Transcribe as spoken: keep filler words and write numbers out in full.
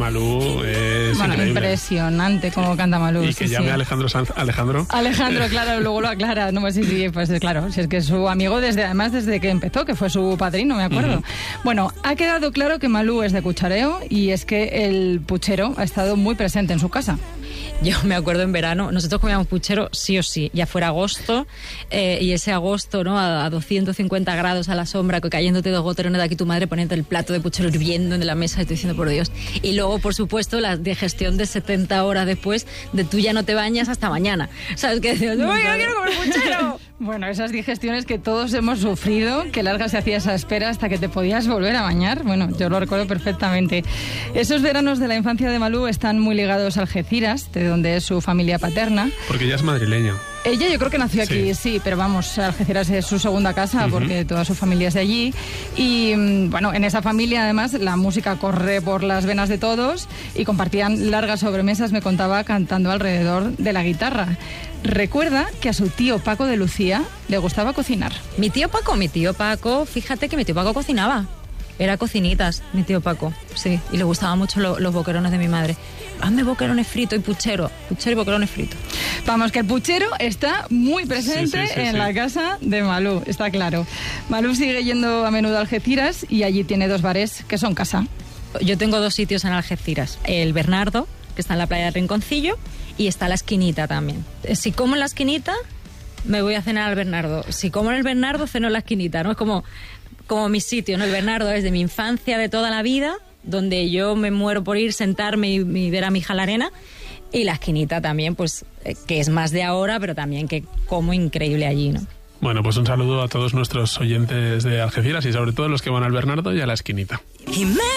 Malú es bueno, increíble. Impresionante cómo canta Malú. Y que sí, llame sí. a Alejandro Sanz. Alejandro. Alejandro, claro, luego lo aclara. No, sí, sí, pues claro, si es que es su amigo desde, además desde que empezó, que fue su padrino, me acuerdo. Uh-huh. Bueno, ha quedado claro que Malú es de cuchareo y es que el puchero ha estado muy presente en su casa. Yo me acuerdo en verano, nosotros comíamos puchero sí o sí, ya fuera agosto, eh, y ese agosto, ¿no? A, a doscientos cincuenta grados a la sombra, cayéndote dos goterones de aquí tu madre, poniendo el plato de puchero hirviendo en la mesa y tú diciendo, por Dios. Y luego, por supuesto, la digestión de setenta horas después de tú ya no te bañas hasta mañana. ¿Sabes qué? Dices, ¡uy, no quiero comer puchero! Bueno, esas digestiones que todos hemos sufrido, que larga se hacía esa espera hasta que te podías volver a bañar. Bueno, yo lo recuerdo perfectamente. Esos veranos de la infancia de Malú están muy ligados a Algeciras, de donde es su familia paterna. Porque ella es madrileña. Ella yo creo que nació aquí, sí, sí pero vamos, Algeciras es su segunda casa uh-huh. porque toda su familia es de allí. Y bueno, en esa familia además la música corre por las venas de todos y compartían largas sobremesas, me contaba, cantando alrededor de la guitarra. Recuerda que a su tío Paco de Lucía le gustaba cocinar. Mi tío Paco, mi tío Paco, fíjate que mi tío Paco cocinaba. Era cocinitas, mi tío Paco, sí. Y le gustaban mucho lo, los boquerones de mi madre. Hazme boquerones fritos y puchero. Puchero y boquerones fritos. Vamos, que el puchero está muy presente sí, sí, sí, en sí. la casa de Malú, está claro. Malú sigue yendo a menudo a Algeciras y allí tiene dos bares que son casa. Yo tengo dos sitios en Algeciras. El Bernardo, que está en la playa del Rinconcillo, y está la Esquinita también. Si como en la Esquinita, me voy a cenar al Bernardo. Si como en el Bernardo, ceno en la Esquinita, ¿no? Es como... como mi sitio, ¿no? El Bernardo es de mi infancia, de toda la vida, donde yo me muero por ir, sentarme y, y ver a mi hija la arena. Y la Esquinita también, pues, eh, que es más de ahora, pero también que como increíble allí, ¿no? Bueno, pues un saludo a todos nuestros oyentes de Algeciras y sobre todo los que van al Bernardo y a la Esquinita.